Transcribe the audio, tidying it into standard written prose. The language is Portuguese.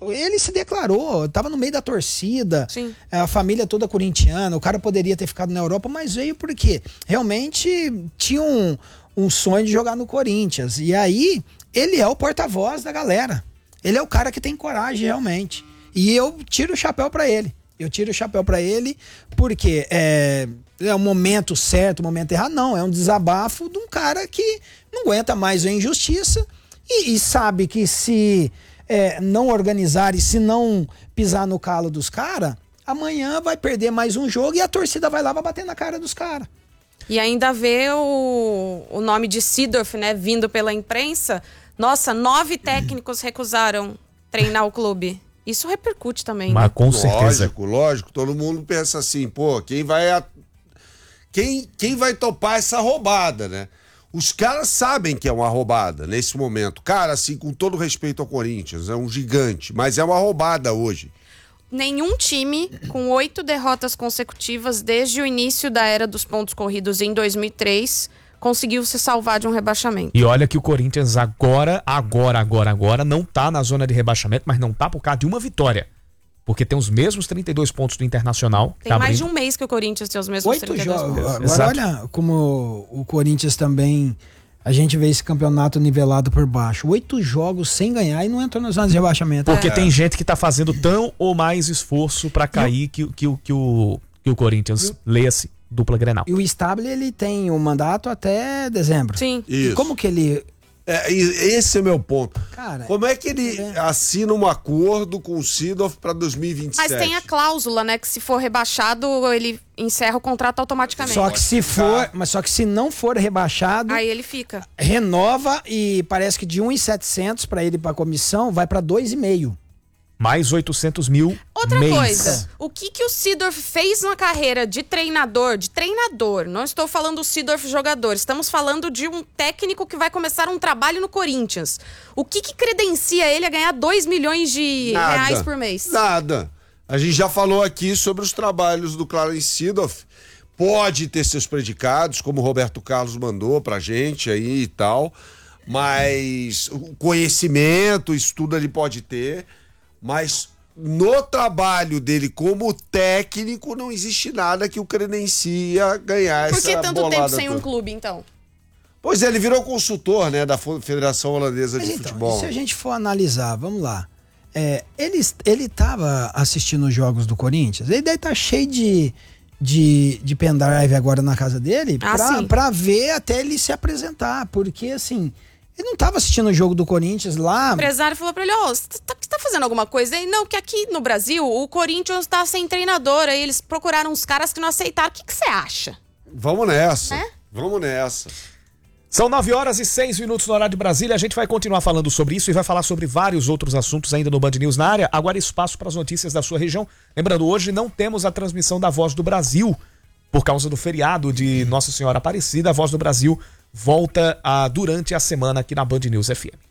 ele se declarou, estava no meio da torcida, Sim. A família toda corintiana, o cara poderia ter ficado na Europa, mas veio porque realmente tinha um sonho de jogar no Corinthians. E aí, ele é o porta-voz da galera. Ele é o cara que tem coragem realmente. E eu tiro o chapéu pra ele. Porque é um momento certo, um momento errado. Não, é um desabafo de um cara que não aguenta mais a injustiça e sabe que se não organizar e se não pisar no calo dos caras, amanhã vai perder mais um jogo e a torcida vai lá, vai bater na cara dos caras. E ainda vê o nome de Seedorf, né, vindo pela imprensa. Nossa, 9 técnicos recusaram treinar o clube. Isso repercute também, Mas né? com certeza. Lógico. Todo mundo pensa assim, pô, quem vai topar essa roubada, né? Os caras sabem que é uma roubada nesse momento. Cara, assim, com todo respeito ao Corinthians, é um gigante, mas é uma roubada hoje. Nenhum time com 8 derrotas consecutivas desde o início da era dos pontos corridos em 2003 conseguiu se salvar de um rebaixamento. E olha que o Corinthians agora não tá na zona de rebaixamento, mas não tá por causa de uma vitória. Porque tem os mesmos 32 pontos do Internacional. Tem mais de um mês que o Corinthians tem os mesmos 32 pontos. Agora Exato. olha como o Corinthians também, a gente vê esse campeonato nivelado por baixo. 8 jogos sem ganhar e não entrou na zona de rebaixamento. Porque tem gente que tá fazendo tão ou mais esforço pra cair que o Corinthians, leia-se, dupla Grenal. E o Stable, ele tem o mandato até dezembro. Sim. Isso. E como que ele... Esse é o meu ponto. Cara, como é que ele assina um acordo com o Seedorf para 2027? Mas tem a cláusula, né, que se for rebaixado, ele encerra o contrato automaticamente. Só que se não for rebaixado, Aí ele fica. renova e parece que de 1.700 para ele para comissão vai para 2,5. Mais 800 mil Outra mês. coisa, o que o Seedorf fez na carreira de treinador, não estou falando do Seedorf jogador, estamos falando de um técnico que vai começar um trabalho no Corinthians. O que credencia ele a ganhar 2 milhões de reais por mês? Nada. A gente já falou aqui sobre os trabalhos do Clarence Seedorf. Pode ter seus predicados, como o Roberto Carlos mandou pra gente aí e tal, mas o conhecimento, isso tudo ele pode ter. Mas no trabalho dele como técnico não existe nada que o credencia ganhar essa bolada. Por que tanto tempo sem toda? um clube, então? Pois é, ele virou consultor, né, da Federação Holandesa de Futebol. Se a gente for analisar, vamos lá. Ele tava assistindo os jogos do Corinthians, ele deve estar cheio de pendrive agora na casa dele pra ver até ele se apresentar, porque assim... Ele não estava assistindo o jogo do Corinthians lá. O empresário falou pra ele, você tá fazendo alguma coisa aí? Não, que aqui no Brasil o Corinthians tá sem treinador. Aí eles procuraram uns caras que não aceitaram. O que você acha? Vamos nessa. Vamos nessa. São 9h06 no horário de Brasília. A gente vai continuar falando sobre isso e vai falar sobre vários outros assuntos ainda no Band News na área. Agora espaço para as notícias da sua região. Lembrando, hoje não temos a transmissão da Voz do Brasil por causa do feriado de Nossa Senhora Aparecida. A Voz do Brasil volta durante a semana aqui na Band News FM.